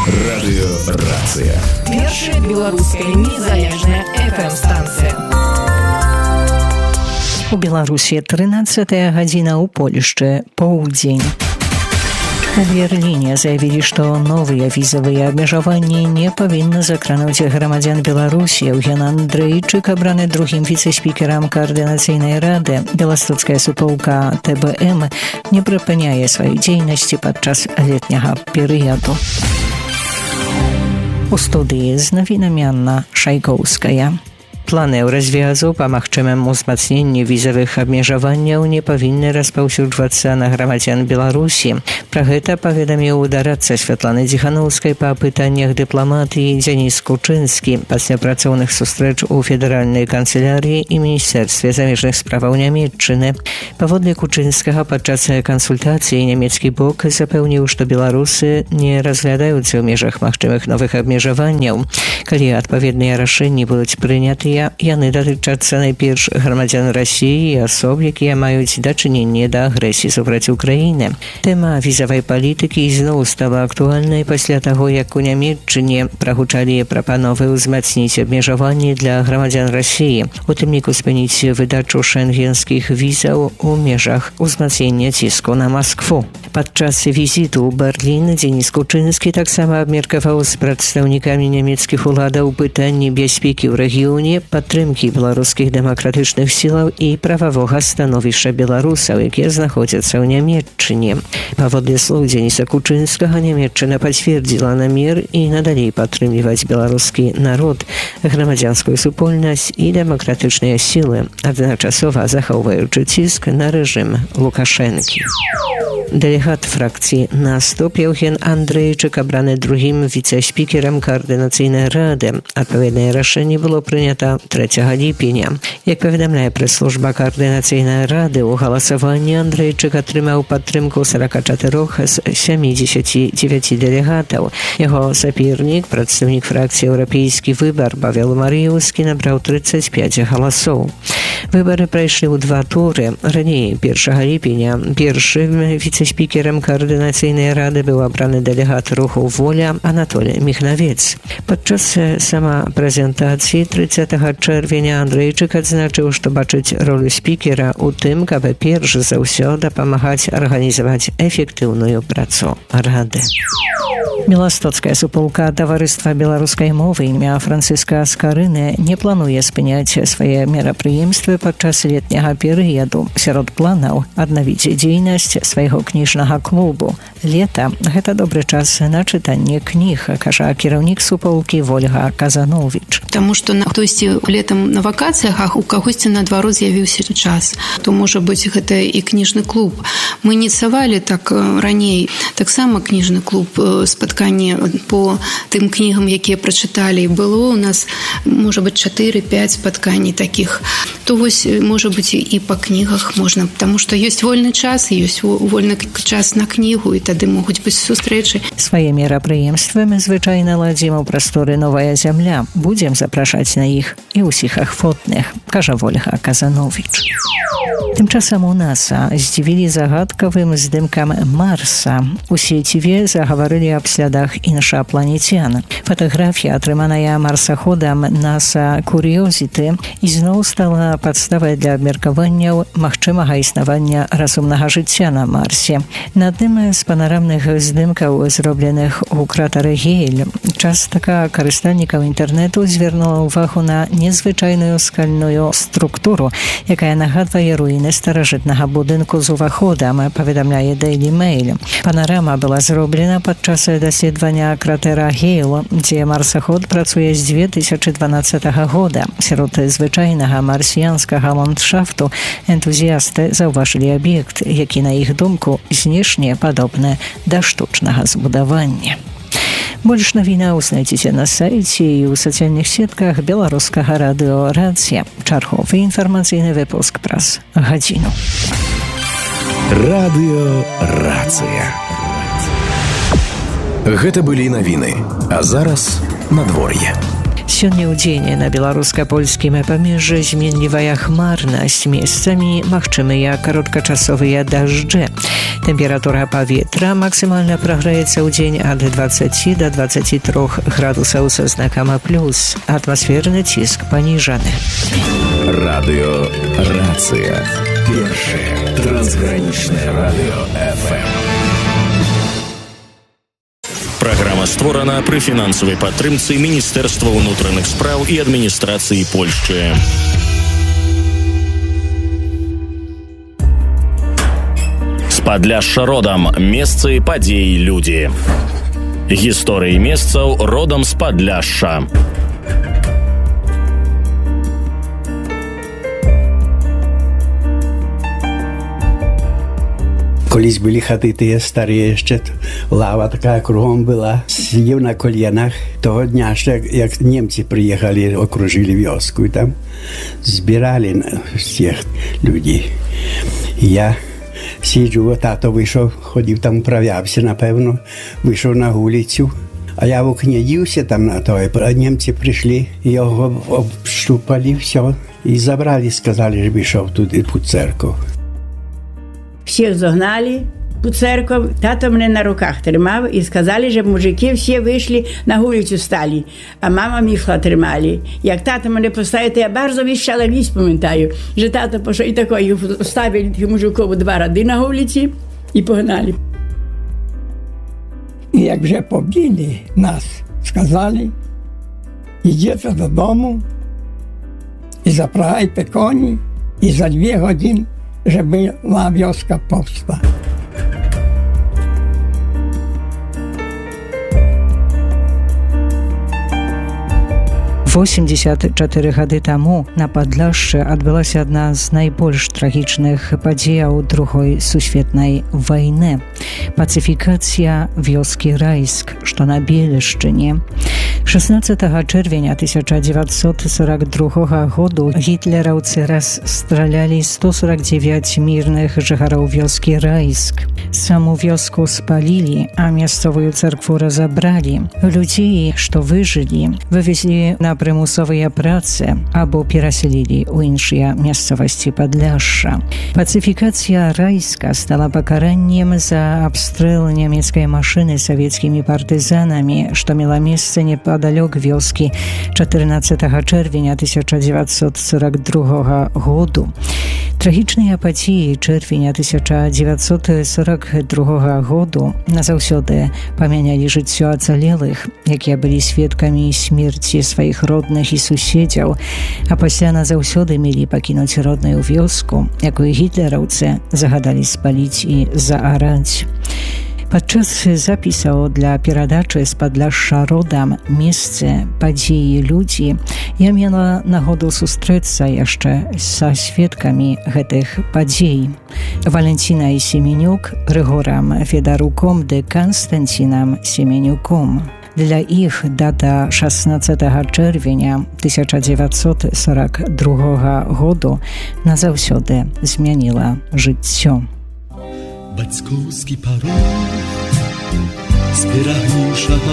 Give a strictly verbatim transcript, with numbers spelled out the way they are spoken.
Радыёрацыя. Першая беларуская незалежная эф эм-станцыя. У Беларусі трынаццатая гадзіна, у Польшчы поўдзень. У Берліне заявілі, што новыя візавыя абмежаванні не павінны закрануць грамадзян Беларусі. Еўген Андрэйчык абраны другім віцэ-спікерам Каардынацыйнай рады. Беластоцкая суполка тэ бэ эм не прыпыняе сваёй дзейнасці падчас летняга перыяду. У студыі з навінамі Анна Шайкоўская. Планы ў развязу па магчымым узмацненні візавых абмежаванняў не павінны распаўсюджвацца на грамадзян Беларусі. Пра гэта паведаміў дарадца Святланы Дзіхановскай па пытаннях дыпламатыі Дзяніс Кучынскі пасля працоўных сустрэч у федэральнай канцылярыі і міністэрстве замежных справаў Нямецчыны. Паводле Кучынскага, падчас кансультацыі нямецкі бок запэўніў, што беларусы не разглядаюцца ў межах магчымых новых абмежаванняў. Калі адпаведныя рашэнні будуць прынятыя, яны датычацца найперш грамадзян Расіі і асоб, якія маюць дачыненне да агрэсіі супраць Украіны. Тэма візавай палітыкі ізноў стала актуальнай пасля таго, як у Нямецчыне прагучалі прапановы ўзмацніць абмежаванні для грамадзян Расіі, у тым ліку спыніць выдачу шэнгенскіх візаў у межах узмацнення ціску на Маскву. Падчас візіту ў Берлін Дзеніс Кучынскі таксама абмеркаваў з прадстаўнікамі нямецкіх уладаў пытанні бяспекі ў рэгіёне, падтрымкі беларускіх дэмакратычных сілаў і прававога становішча беларусаў, якія знаходзяцца ў Нямецчыне. Паводле слоў Дзеніса Кучынскага, Нямецчына пацвердзіла намер і надалей падтрымліваць беларускі народ, грамадзянскую супольнасць і дэмакратычныя сілы, адначасова захоўваючы ціск на рэжым Лукашэнкі. Дэлегат фракцыі «Наступ» Еўген Андрэйчык абраны другім віцэ-спікерам Каардынацыйнай рады. Адпаведнае рашэнне было прынята трэцяга ліпеня. Як паведамляе прэс-служба Каардынацыйнай рады, у галасаванні Андрэйчык атрымаў падтрымку сорок чатыры з сямідзесяці дзевяці дэлегатаў. Яго сапернік, прадстаўнік фракцыі «Еўрапейскі выбар» Павел Марыўскі набраў трыццаць пяць галасоў. Выбары прайшлі ў два туры. Раней, першага ліпеня, першым віцэ-спікерам Каардынацыйнай рады быў абраны дэлегат руху «Воля» Анатолій Міхнавец. Падчас самапрэзентацыі трыццатага чэрвеня Андрэйчык адзначыў, што бачыць ролю спікера ў тым, каб перш за ўсё дапамагаць арганізаваць эфектыўную працу рады. Беластоцкая суполка таварыства беларускай мовы імя Францыска Скарыны не плануе спыняць свае мерапрыемствы падчас летняга перыяду. Сярод планаў аднавіць дзейнасць свайго кніжнага клубу. Лета – гэта добры час на чытанне кніг, кажа кіраўнік суполкі Вольга Казановіч. Таму што хтосьці летам на вакацыях, а у кагосьці наадварот з'явіўся час. То можа быць гэта і кніжны клуб. Мы ініцыявалі так раней таксама кніжны клуб, спатканне по тым кнігам, якія прачыталі. Было у нас, можа быць, чатыры-пяць спатканняў такіх. То вось, можа быць, і па кнігах можна, таму што ёсць вольны час, ёсць вольны час на кнігу, і тады могуць быць сустрэчы. Свае мерапрыемствы мы звычайна ладзім у прасторы «Новая зямля». Будзем запрашаць на іх і ўсіх ахвотных, кажа Вольга Казановіч. Тым часам у НАСА здзівілі загадкавым здымкам Марса. У сеціве загаварылі аб слядах іншапланецян. Фатаграфія, атрыманая марсаходам НАСА «Кур'ёзіты», ізноў стала падставай для абмеркаванняў магчымага існавання разумнага жыцця на Марсе. На адным з панарамных здымкаў, зробленых у кратары Гейль, частка карыстальнікаў інтэрнэту звярнула ўвагу на незвычайную скальную структуру, якая нагадвае руіны старажытнага будынку з уваходам, паведамляе Daily Mail. Панарама была зроблена падчас даследавання кратэра Гейл, дзе марсаход працуе з дзве тысячы дванаццатага года. Сярод звычайнага марсіянскага ландшафту энтузіасты заўважылі аб'ект, які, на іх думку, знешне падобны да штучнага збудавання. Больш навінаў знайдзеце на сайце і ў сацыяльных сетках беларускага радыёрацыя. Чарговы інфармацыйны выпуск праз гадзіну. Радыёрацыя. Гэта былі навіны, а зараз надвор'е. Сёння ў дзень на беларуска-польскім памежжы зменлівая хмарнасць, месцамі магчымыя кароткачасовыя дажджы. Тэмпература паветра максімальна прагрэецца ў дзень ад дваццаці да дваццаці трох градусаў са знакам плюс. Атмасферны ціск паніжаны. Радыё «Рацыя». Першае трансгранічнае радыё эф эм. Праграма створана пры фінансавай падтрымцы Міністэрства ўнутраных спраў і адміністрацыі Польшчы. З Падляшша родам. Месцы, падзеі, людзі. Гісторыі месцаў родам з Падляшша. Колись були хати ті старі, ще лава така кругом була. Сидів на колінах. Того дня ще, як німці приїхали, окружили вёску, і там збирали всіх людей. Я сиджу, тато вийшов, ходив там, управлявся, напевно, вийшов на вулицю. А я в окні дівся там на той, а німці прийшли, його обштупали, все, і забрали, сказали, що вийшов туди під церкву. Всіх загнали у церковь, тато мене на руках тримав і сказали, щоб мужики всі вийшли на вулицю стали, а мама міхла тримали. Як тато мене поставив, то я дуже віщала вісь, пам'ятаю, що тато пішов і такою, ставили тих мужиків два ради на вулиці і погнали. І як вже побили нас, сказали, ідете додому і запрягайте коні, і за дві години żeby była wioska powstała. восемьдесят чатыры гады таму на Падляшшы адбылася адна з найбольш трагічных падзеяў другой сусветнай вайны – пацыфікацыя вёскі Райск, што на Белешчыне. шестнадцатого чэрвеня тысяча девятьсот сорок другого году гітлераўцы расстралялі сто сорок девять мірных жыхароў вёскі Райск. Саму вёску спалілі, а мясцовую царкву разабралі. Людзей, што выжылі, вывезлі на прымусовыя працы або пераселілі ў іншыя мясцовасці Падляшша. Пацыфікацыя Райска стала пакараннем за абстрэл нямецкай машыны савецкімі партызанамі, што мела месца непадалёк вёскі чатырнаццатого чэрвеня тысяча девятьсот сорок другого году. Трагічныя падзеі чэрвеня тысяча девятьсот сорок другого году назаўсёды памянялі жыццё ацалелых, якія былі сведкамі смерці сваіх родных і суседзяў, а пасля назаўсёды мелі пакінуць родную вёску, якую гітлераўцы загадалі спаліць і заараць. Падчас запісаў для перадачы з Падляшша родам месцы, падзеі, людзі я мела нагоду сустрэцца яшчэ са сведкамі гэтых падзей. Валентинай Семенюк, Григорам Федаруком ды Константинам Семенюком. Для іх дата шестнадцатого чэрвеня тысяча девятьсот сорок другого году назаўсёды змяніла жыццё. Бацькоўскі парог збірагніша